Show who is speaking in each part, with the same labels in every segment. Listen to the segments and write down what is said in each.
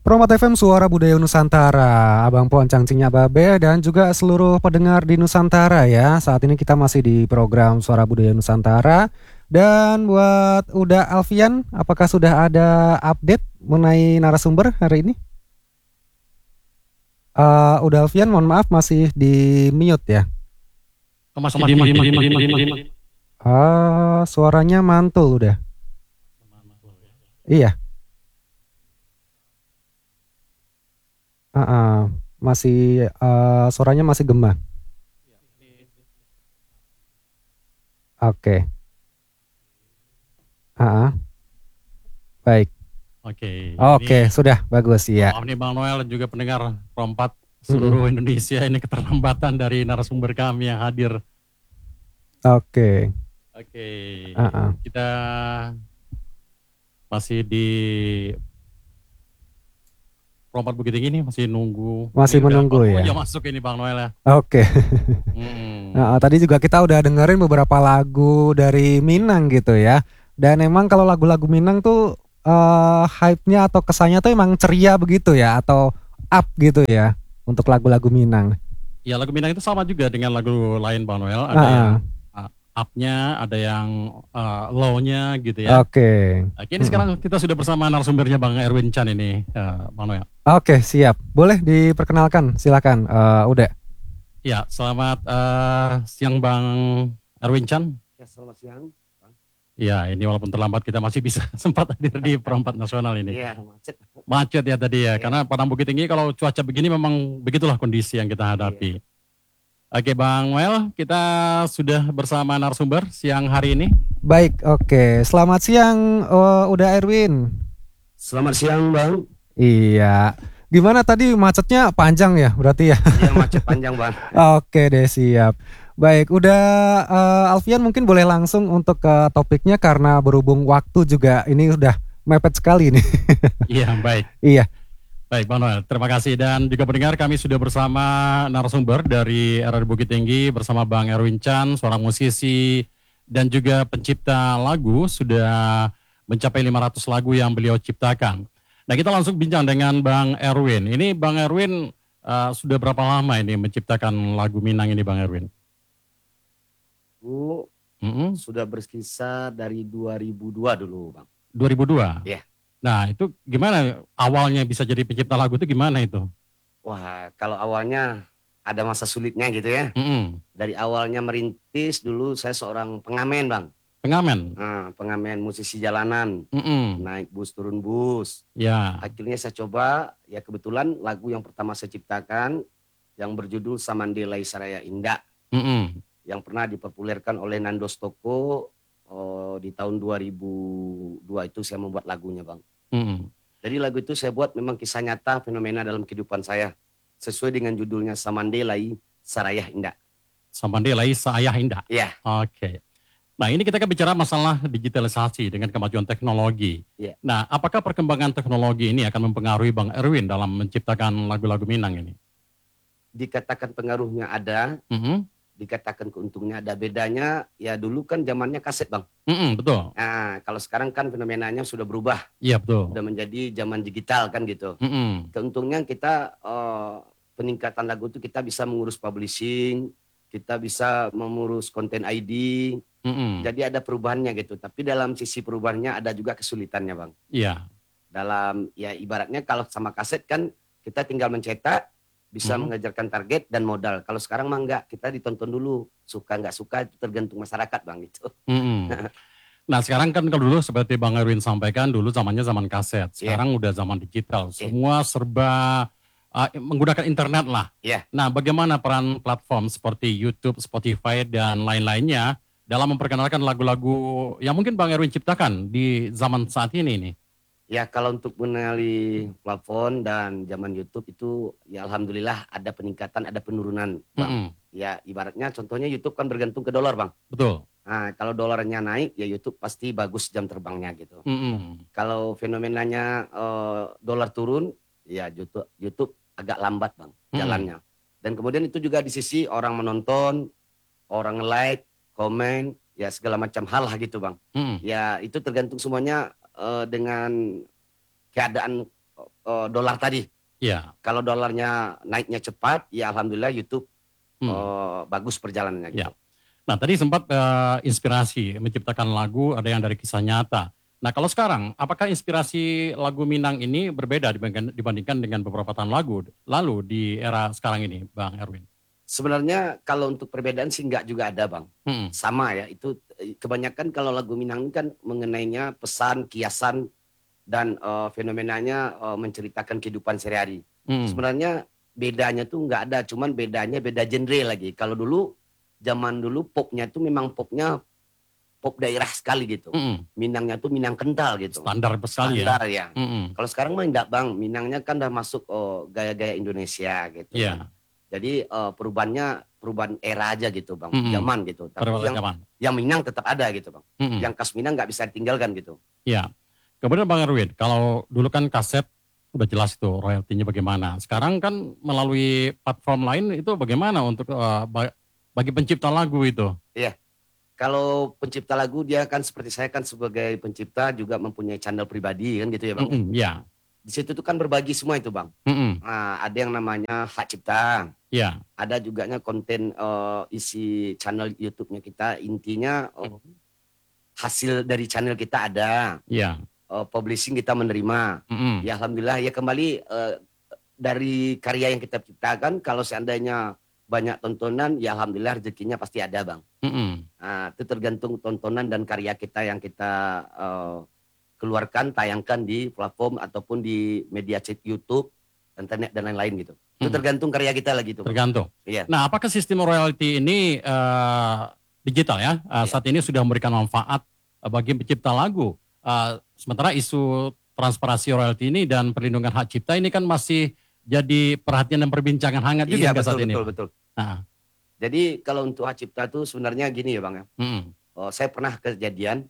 Speaker 1: Promat FM Suara Budaya Nusantara, Abang Poncang Cinya Babe dan juga seluruh pendengar di Nusantara ya. Saat ini kita masih di program Suara Budaya Nusantara. Dan buat Uda Alfian, apakah sudah ada update mengenai narasumber hari ini? Uda Alfian, mohon maaf masih di mute ya.
Speaker 2: Masih di.
Speaker 1: Suaranya mantul udah. Iya. Masih suaranya masih gema. Oke. Baik. Oke, sudah bagus ya.
Speaker 2: Maaf nih Bang Noel dan juga pendengar Rompat seluruh Indonesia, ini keterlambatan dari narasumber kami yang hadir.
Speaker 1: Oke.
Speaker 2: Kita masih di Rompat Bukit Tinggi nih, masih nunggu.
Speaker 1: Masih menunggu ya.
Speaker 2: Ya masuk ini Bang Noel ya.
Speaker 1: Oke. Tadi juga kita udah dengerin beberapa lagu dari Minang gitu ya. Dan emang kalau lagu-lagu Minang tuh hype-nya atau kesannya tuh emang ceria begitu ya, atau up gitu ya untuk lagu-lagu Minang.
Speaker 2: Ya lagu Minang itu sama juga dengan lagu lain Bang Noel. Ada yang up-nya, ada yang low-nya gitu ya.
Speaker 1: Oke.
Speaker 2: Ini sekarang kita sudah bersama narasumbernya Bang Erwin Chan ini, Bang Noel.
Speaker 1: Oke, siap. Boleh diperkenalkan, silakan. Udah.
Speaker 2: Ya, selamat siang Bang Erwin Chan.
Speaker 3: Ya, selamat siang.
Speaker 2: Ya, ini walaupun terlambat kita masih bisa sempat hadir di Perempat Nasional ini.
Speaker 3: Iya, macet.
Speaker 2: Macet ya tadi ya, karena Padang Bukit Tinggi kalau cuaca begini memang begitulah kondisi yang kita hadapi. Oke Bang Noel, kita sudah bersama narasumber siang hari ini.
Speaker 1: Baik, oke. Selamat siang, udah Erwin.
Speaker 3: Selamat siang Bang.
Speaker 1: Iya. Gimana tadi macetnya panjang ya berarti ya?
Speaker 3: Iya, macet panjang Bang.
Speaker 1: Oke deh, siap. Baik, udah Alfian mungkin boleh langsung untuk ke topiknya karena berhubung waktu juga ini udah mepet sekali nih.
Speaker 2: Iya, baik.
Speaker 1: Iya.
Speaker 2: Baik Bang Noel, terima kasih. Dan juga pendengar, kami sudah bersama narasumber dari RRI Bukit Tinggi bersama Bang Erwin Chan, seorang musisi dan juga pencipta lagu, sudah mencapai 500 lagu yang beliau ciptakan. Nah kita langsung bincang dengan Bang Erwin. Ini Bang Erwin sudah berapa lama ini menciptakan lagu Minang ini Bang Erwin?
Speaker 3: Sudah berkisar dari 2002 dulu Bang.
Speaker 2: 2002?
Speaker 3: Iya.
Speaker 2: Nah itu gimana awalnya bisa jadi pencipta lagu itu gimana itu?
Speaker 3: Wah, kalau awalnya ada masa sulitnya gitu ya. Dari awalnya merintis dulu saya seorang pengamen Bang.
Speaker 2: Pengamen?
Speaker 3: Pengamen musisi jalanan. Naik bus turun bus.
Speaker 2: Ya.
Speaker 3: Akhirnya saya coba, ya kebetulan lagu yang pertama saya ciptakan yang berjudul Samandelai Saraya Indah. Yang pernah dipopulerkan oleh Nando Stoko di tahun 2002 itu saya membuat lagunya Bang. Jadi lagu itu saya buat memang kisah nyata fenomena dalam kehidupan saya. Sesuai dengan judulnya Samandelai Saraya Indah.
Speaker 2: Samandelai Saraya Indah?
Speaker 3: Iya.
Speaker 2: Oke. Nah ini kita kan bicara masalah digitalisasi dengan kemajuan teknologi.
Speaker 3: Yeah.
Speaker 2: Nah apakah perkembangan teknologi ini akan mempengaruhi Bang Erwin dalam menciptakan lagu-lagu Minang ini?
Speaker 3: Dikatakan pengaruhnya ada, dikatakan keuntungnya ada. Bedanya ya dulu kan zamannya kaset Bang.
Speaker 2: Betul.
Speaker 3: Nah kalau sekarang kan fenomenanya sudah berubah.
Speaker 2: Iya betul.
Speaker 3: Sudah menjadi zaman digital kan gitu. Keuntungnya kita peningkatan lagu itu kita bisa mengurus publishing, kita bisa mengurus konten ID. Jadi ada perubahannya gitu. Tapi dalam sisi perubahannya ada juga kesulitannya Bang.
Speaker 2: Iya.
Speaker 3: Dalam ya ibaratnya kalau sama kaset kan kita tinggal mencetak, bisa mengejarkan target dan modal. Kalau sekarang mah enggak, kita ditonton dulu. Suka nggak suka itu tergantung masyarakat Bang gitu.
Speaker 2: Nah sekarang kan kalau dulu seperti Bang Erwin sampaikan, dulu zamannya zaman kaset. Sekarang udah zaman digital. Semua serba menggunakan internet lah. Nah bagaimana peran platform seperti YouTube, Spotify dan lain-lainnya dalam memperkenalkan lagu-lagu yang mungkin Bang Erwin ciptakan di zaman saat ini nih?
Speaker 3: Ya kalau untuk mengenali platform dan zaman YouTube itu ya alhamdulillah ada peningkatan, ada penurunan Bang. Ya ibaratnya contohnya YouTube kan bergantung ke dolar Bang.
Speaker 2: Betul.
Speaker 3: Nah kalau dolarnya naik ya YouTube pasti bagus jam terbangnya gitu. Kalau fenomenanya dolar turun ya YouTube agak lambat Bang jalannya. Dan kemudian itu juga di sisi orang menonton, orang like, komen, ya segala macam hal lah gitu Bang. Ya itu tergantung semuanya dengan keadaan dolar tadi.
Speaker 2: Iya.
Speaker 3: Kalau dolarnya naiknya cepat, ya alhamdulillah YouTube bagus perjalanannya gitu.
Speaker 2: Ya. Nah tadi sempat inspirasi menciptakan lagu ada yang dari kisah nyata. Nah kalau sekarang, apakah inspirasi lagu Minang ini berbeda dibandingkan dengan beberapa tahun lalu di era sekarang ini, Bang Erwin?
Speaker 3: Sebenarnya kalau untuk perbedaan sih enggak juga ada Bang. Sama ya, itu kebanyakan kalau lagu Minang ini kan mengenainya pesan, kiasan, dan fenomenanya menceritakan kehidupan sehari-hari. Sebenarnya bedanya tuh nggak ada, cuman bedanya beda genre lagi. Kalau dulu, zaman dulu popnya tuh memang popnya pop daerah sekali gitu. Minangnya tuh Minang kental gitu.
Speaker 2: Standar sekali
Speaker 3: Standar ya.
Speaker 2: ya.
Speaker 3: Kalau sekarang mah enggak Bang, Minangnya kan udah masuk gaya-gaya Indonesia gitu.
Speaker 2: Iya.
Speaker 3: Jadi perubahan era aja gitu Bang, zaman gitu. Tapi yang Minang tetap ada gitu Bang. Yang khas Minang nggak bisa ditinggalkan gitu.
Speaker 2: Iya. Kemudian Bang Erwin, kalau dulu kan kaset udah jelas itu royaltinya bagaimana. Sekarang kan melalui platform lain itu bagaimana untuk bagi pencipta lagu itu?
Speaker 3: Iya. Kalau pencipta lagu dia kan seperti saya kan sebagai pencipta juga mempunyai channel pribadi kan gitu ya Bang.
Speaker 2: Iya.
Speaker 3: Di situ tuh kan berbagi semua itu Bang. Nah, ada yang namanya hak cipta.
Speaker 2: Iya.
Speaker 3: Ada juga konten isi channel YouTube-nya kita. Intinya hasil dari channel kita ada.
Speaker 2: Iya.
Speaker 3: Publishing kita menerima. Ya alhamdulillah ya kembali dari karya yang kita ciptakan kalau seandainya banyak tontonan ya alhamdulillah rezekinya pasti ada Bang. Nah, itu tergantung tontonan dan karya kita yang kita keluarkan, tayangkan di platform ataupun di media chat YouTube, internet dan lain-lain gitu. Itu tergantung karya kita lagi itu.
Speaker 2: Tergantung.
Speaker 3: Iya.
Speaker 2: Nah, apakah sistem royalti ini digital ya? Saat ini sudah memberikan manfaat bagi pencipta lagu. Sementara isu transparansi royalti ini dan perlindungan hak cipta ini kan masih jadi perhatian dan perbincangan hangat juga
Speaker 3: betul,
Speaker 2: saat ini.
Speaker 3: Betul. Jadi kalau untuk hak cipta itu sebenarnya gini ya Bang ya. Saya pernah kejadian,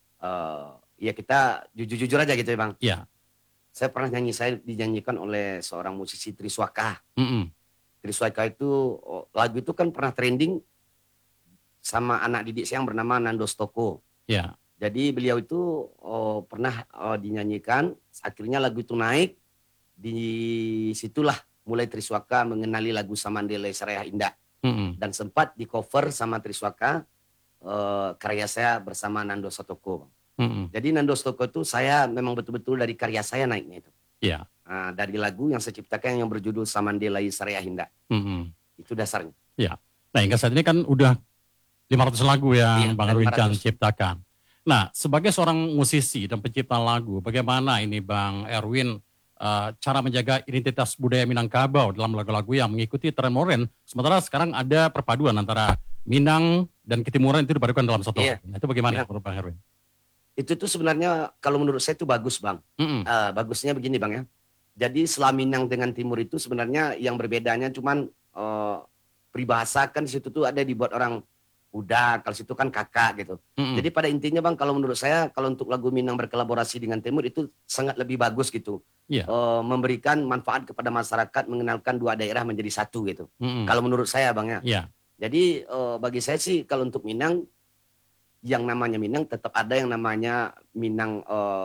Speaker 3: ya kita jujur-jujur aja gitu ya Bang.
Speaker 2: Iya.
Speaker 3: Saya dinyanyikan oleh seorang musisi Triswaka. Triswaka itu lagu itu kan pernah trending sama anak didik saya yang bernama Nando Stoko.
Speaker 2: Iya.
Speaker 3: Jadi beliau itu pernah dinyanyikan, akhirnya lagu itu naik, di situlah mulai Triswaka mengenali lagu Samandele Saraya Indah. Dan sempat di cover sama Triswaka karya saya bersama Nando Stoko. Jadi Nando Stoko itu saya memang betul-betul dari karya saya naiknya itu.
Speaker 2: Iya.
Speaker 3: Nah, dari lagu yang saya ciptakan yang berjudul Samandele Saraya Indah. Itu dasarnya.
Speaker 2: Iya. Nah hingga saat ini kan udah 500 lagu yang Bang Erwin Can ciptakan. Nah, sebagai seorang musisi dan pencipta lagu, bagaimana ini Bang Erwin cara menjaga identitas budaya Minangkabau dalam lagu-lagu yang mengikuti tren modern, sementara sekarang ada perpaduan antara Minang dan Ketimuran itu dipadukan dalam satu. Nah, itu bagaimana menurut Bang Erwin?
Speaker 3: Itu tuh sebenarnya kalau menurut saya itu bagus Bang. Bagusnya begini Bang ya. Jadi setelah Minang dengan Timur itu sebenarnya yang berbedanya cuman peribahasa kan di situ tuh ada dibuat orang udah, kalau situ kan kakak gitu. Jadi pada intinya Bang, kalau menurut saya kalau untuk lagu Minang berkolaborasi dengan Timur itu sangat lebih bagus gitu. Memberikan manfaat kepada masyarakat, mengenalkan dua daerah menjadi satu gitu. Kalau menurut saya Bang ya. Jadi bagi saya sih kalau untuk Minang, yang namanya Minang tetap ada yang namanya Minang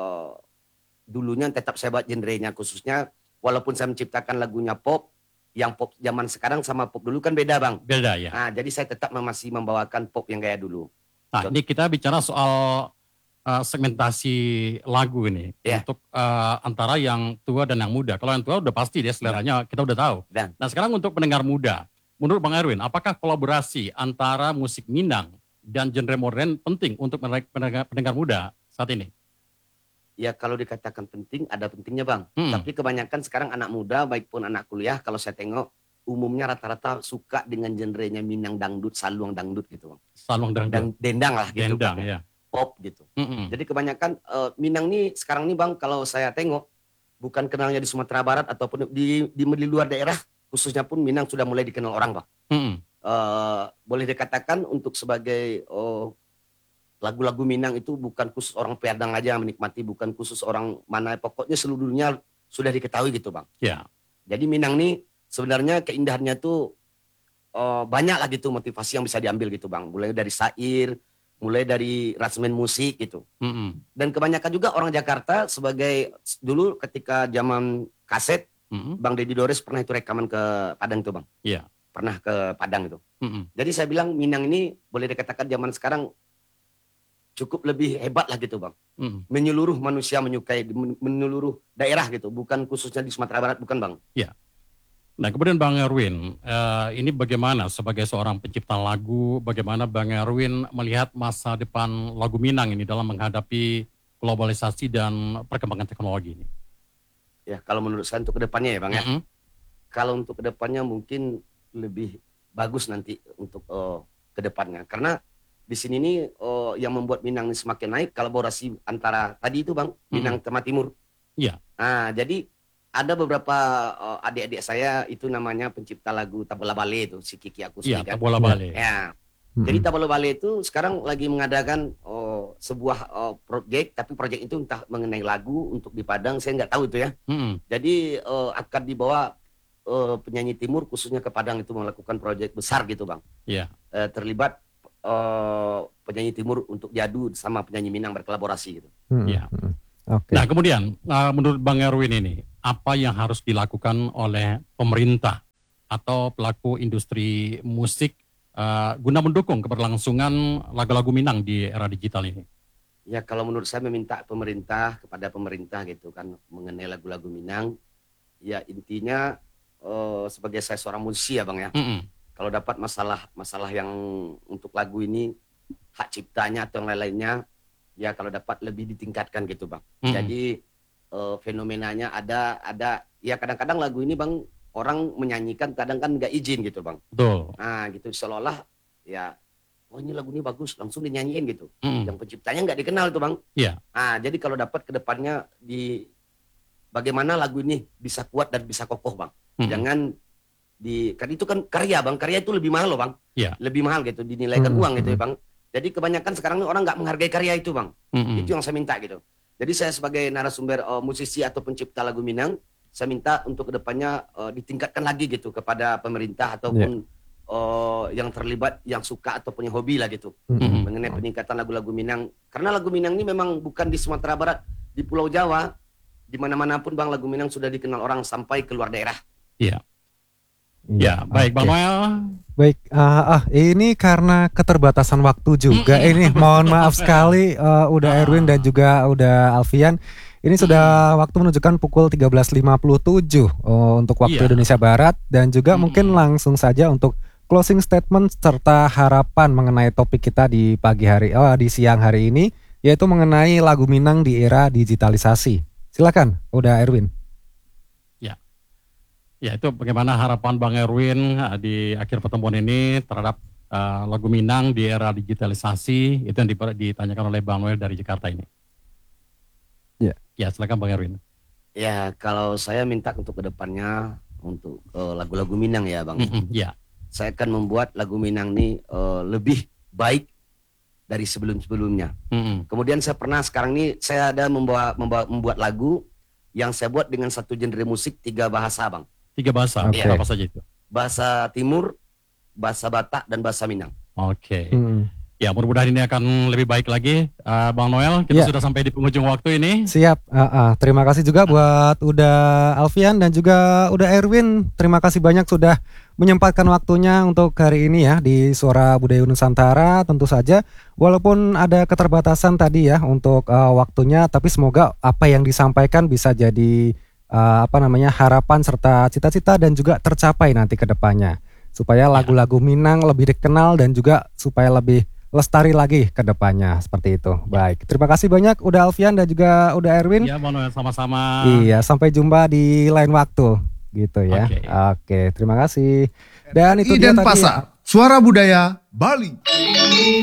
Speaker 3: dulunya tetap saya buat genrenya khususnya, walaupun saya menciptakan lagunya pop, yang pop zaman sekarang sama pop dulu kan beda Bang.
Speaker 2: Beda ya.
Speaker 3: Nah, jadi saya tetap masih membawakan pop yang gaya dulu.
Speaker 2: Nah, ini kita bicara soal segmentasi lagu ini untuk antara yang tua dan yang muda. Kalau yang tua udah pasti dia seleranya kita udah tahu. Nah, sekarang untuk pendengar muda, menurut Bang Erwin, apakah kolaborasi antara musik Minang dan genre modern penting untuk pendengar muda saat ini?
Speaker 3: Ya kalau dikatakan penting, ada pentingnya Bang. Tapi kebanyakan sekarang anak muda, baik pun anak kuliah, kalau saya tengok, umumnya rata-rata suka dengan genrenya Minang dangdut, saluang dangdut gitu Bang.
Speaker 2: Saluang dangdut.
Speaker 3: Dendang lah gitu.
Speaker 2: Dendang ya.
Speaker 3: Pop gitu. Jadi kebanyakan Minang nih sekarang nih Bang, kalau saya tengok, bukan kenalnya di Sumatera Barat ataupun di luar daerah, khususnya pun Minang sudah mulai dikenal orang Bang. Boleh dikatakan untuk sebagai lagu-lagu Minang itu bukan khusus orang Padang aja yang menikmati, bukan khusus orang mana, pokoknya seluruh dunia sudah diketahui gitu Bang. Jadi Minang nih sebenarnya keindahannya tuh banyak lah gitu motivasi yang bisa diambil gitu Bang. Mulai dari syair, mulai dari rasmen musik gitu. Dan kebanyakan juga orang Jakarta sebagai dulu ketika zaman kaset, Bang Deddy Dores pernah itu rekaman ke Padang tuh Bang.
Speaker 2: Iya.
Speaker 3: Pernah ke Padang itu. Jadi saya bilang Minang ini boleh dikatakan zaman sekarang cukup lebih hebat lah gitu Bang. Menyeluruh manusia menyukai, menyeluruh daerah gitu. Bukan khususnya di Sumatera Barat, bukan Bang.
Speaker 2: Iya. Nah kemudian Bang Erwin, ini bagaimana sebagai seorang pencipta lagu, bagaimana Bang Erwin melihat masa depan lagu Minang ini dalam menghadapi globalisasi dan perkembangan teknologi ini?
Speaker 3: Ya kalau menurut saya untuk kedepannya ya Bang ya. Kalau untuk kedepannya mungkin lebih bagus nanti untuk kedepannya. Karena di sini nih yang membuat Minang ini semakin naik kolaborasi antara tadi itu Bang, Minang Tema Timur.
Speaker 2: Iya.
Speaker 3: Nah jadi ada beberapa adik-adik saya itu namanya pencipta lagu Tabola Bale itu, si Kiki Akustik.
Speaker 2: Iya,
Speaker 3: kan?
Speaker 2: Tabola Bale.
Speaker 3: Ya. Jadi Tabola Bale itu sekarang lagi mengadakan sebuah proyek, tapi proyek itu entah mengenai lagu untuk di Padang, saya nggak tahu itu ya. Jadi akan dibawa penyanyi timur khususnya ke Padang itu melakukan proyek besar gitu Bang.
Speaker 2: Iya.
Speaker 3: Terlibat penyanyi timur untuk diadu sama penyanyi Minang berkolaborasi gitu.
Speaker 2: Iya. Nah kemudian menurut Bang Erwin ini, apa yang harus dilakukan oleh pemerintah atau pelaku industri musik guna mendukung keberlangsungan lagu-lagu Minang di era digital ini?
Speaker 3: Ya kalau menurut saya meminta pemerintah kepada pemerintah gitu kan mengenai lagu-lagu Minang. Ya intinya sebagai saya seorang musisi ya Bang ya. Kalau dapat masalah yang untuk lagu ini hak ciptanya atau yang lain-lainnya, ya kalau dapat lebih ditingkatkan gitu Bang. Jadi fenomenanya ada ya kadang-kadang lagu ini Bang orang menyanyikan kadang kan nggak izin gitu Bang.
Speaker 2: Betul.
Speaker 3: Nah gitu seolah-olah ya oh ini lagu ini bagus langsung dinyanyiin gitu. Yang penciptanya nggak dikenal tuh Bang.
Speaker 2: Iya.
Speaker 3: Nah jadi kalau dapat kedepannya bagaimana lagu ini bisa kuat dan bisa kokoh Bang. Jangan kan itu kan karya Bang. Karya itu lebih mahal loh Bang.
Speaker 2: Iya.
Speaker 3: Lebih mahal gitu dinilaikan uang gitu ya Bang. Jadi kebanyakan sekarang orang nggak menghargai karya itu Bang. Itu yang saya minta gitu. Jadi saya sebagai narasumber musisi atau pencipta lagu Minang, saya minta untuk kedepannya ditingkatkan lagi gitu kepada pemerintah ataupun yang terlibat, yang suka ataupun yang hobi lah gitu. Mengenai peningkatan lagu-lagu Minang. Karena lagu Minang ini memang bukan di Sumatera Barat, di Pulau Jawa, di mana-mana pun Bang lagu Minang sudah dikenal orang sampai keluar daerah.
Speaker 2: Iya. Ya, baik Bang Noel.
Speaker 1: Baik, ini karena keterbatasan waktu juga ini mohon maaf sekali udah Erwin dan juga udah Alfian. Ini sudah waktu menunjukkan pukul 13.57 untuk waktu Indonesia Barat dan juga mungkin langsung saja untuk closing statement serta harapan mengenai topik kita di di siang hari ini yaitu mengenai lagu Minang di era digitalisasi. Silakan, udah Erwin.
Speaker 2: Ya itu bagaimana harapan Bang Erwin di akhir pertemuan ini terhadap lagu Minang di era digitalisasi itu yang ditanyakan oleh Bang Noel dari Jakarta ini. Ya silakan Bang Erwin.
Speaker 3: Ya kalau saya minta untuk kedepannya untuk lagu-lagu Minang ya Bang. Saya akan membuat lagu Minang ini lebih baik dari sebelum-sebelumnya. Kemudian sekarang ini saya ada membuat lagu yang saya buat dengan satu genre musik 3 bahasa Bang.
Speaker 2: 3 bahasa, apa saja itu?
Speaker 3: Bahasa Timur, bahasa Batak, dan bahasa Minang.
Speaker 2: Oke. Ya mudah-mudahan ini akan lebih baik lagi. Bang Noel, kita sudah sampai di penghujung waktu ini.
Speaker 1: Siap, terima kasih juga buat udah Alfian dan juga udah Erwin. Terima kasih banyak sudah menyempatkan waktunya untuk hari ini ya di Suara Budaya Nusantara. Tentu saja walaupun ada keterbatasan tadi ya untuk waktunya, tapi semoga apa yang disampaikan bisa jadi harapan serta cita-cita dan juga tercapai nanti ke depannya. Supaya lagu-lagu Minang lebih dikenal dan juga supaya lebih lestari lagi ke depannya seperti itu. Baik, terima kasih banyak udah Alfian dan juga udah Erwin.
Speaker 2: Iya, Bang Noel sama-sama.
Speaker 1: Iya, sampai jumpa di lain waktu gitu ya. Oke, terima kasih. Dan itu dia tadi
Speaker 4: Pasar, Suara Budaya Bali.